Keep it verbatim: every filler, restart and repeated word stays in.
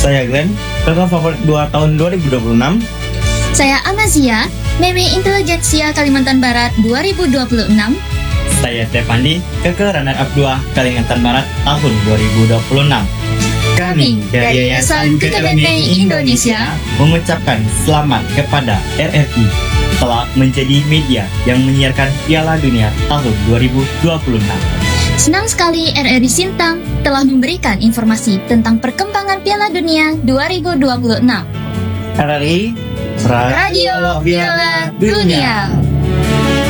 Saya Glenn, kakak favorit dua tahun dua ribu dua puluh enam. Saya Amazia, Meme Intelijensia Kalimantan Barat dua ribu dua puluh enam. Saya Stefandi, kakak runner-up dua Kalimantan Barat tahun dua ribu dua puluh enam. Kami dari Yayasan K K B P Indonesia mengucapkan selamat kepada R R I telah menjadi media yang menyiarkan Piala Dunia tahun dua ribu dua puluh enam. Senang sekali R R I Sintang telah memberikan informasi tentang perkembangan Piala Dunia dua ribu dua puluh enam. R R I, Radio Piala Dunia.